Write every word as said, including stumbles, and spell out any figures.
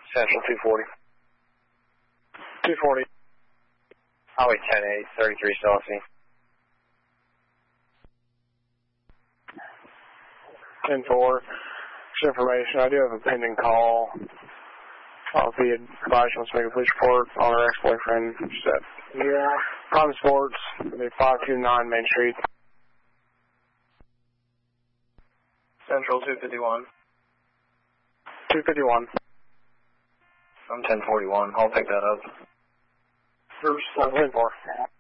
Central two forty. two forty. Highway ten eight, thirty-three Saucy. ten four. Just information, I do have a pending call. I'll be advised she wants to make a police report on her ex-boyfriend. Just at yeah. Prime Sports, five two nine Main Street. Central two fifty-one. two fifty-one. I'm ten forty-one. I'll pick that up. First, ten four.